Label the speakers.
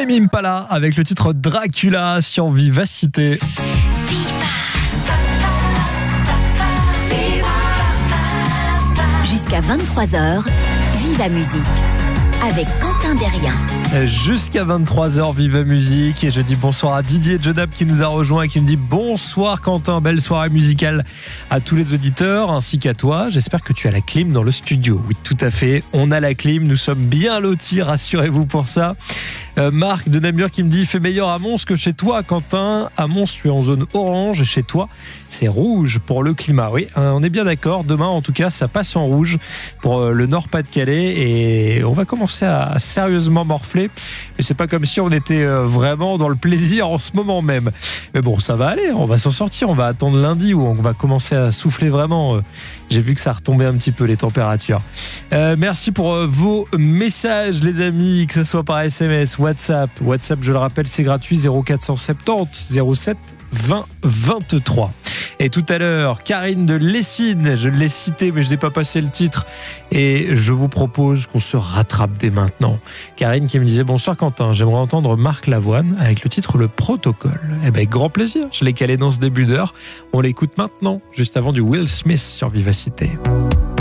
Speaker 1: Tame Impala avec le titre Dracula sur Vivacité.
Speaker 2: Jusqu'à 23h, Viva Musique avec Quentin Derrien.
Speaker 1: Jusqu'à 23h, Viva Musique. Et je dis bonsoir à Didier Jonab qui nous a rejoint et qui me dit bonsoir Quentin, belle soirée musicale à tous les auditeurs ainsi qu'à toi. J'espère que tu as la clim dans le studio. Oui, tout à fait, on a la clim, nous sommes bien lotis, rassurez-vous pour ça. Marc de Namur qui me dit il fait meilleur à Mons que chez toi Quentin. À Mons tu es en zone orange et chez toi c'est rouge pour le climat. Oui, on est bien d'accord, demain en tout cas ça passe en rouge pour le Nord-Pas-de-Calais et on va commencer à sérieusement morfler, mais c'est pas comme si on était vraiment dans le plaisir en ce moment même. Mais bon, ça va aller, on va s'en sortir, on va attendre lundi où on va commencer à souffler vraiment. J'ai vu que ça retombait un petit peu les températures. Merci pour vos messages les amis, que ce soit par SMS, WhatsApp, je le rappelle c'est gratuit, 0470 07 20 23. Et tout à l'heure, Karine de Lessines, je l'ai cité mais je n'ai pas passé le titre et je vous propose qu'on se rattrape dès maintenant. Karine qui me disait bonsoir Quentin, j'aimerais entendre Marc Lavoine avec le titre Le Protocole. Eh ben grand plaisir, je l'ai calé dans ce début d'heure. On l'écoute maintenant, juste avant du Will Smith sur Vivacité.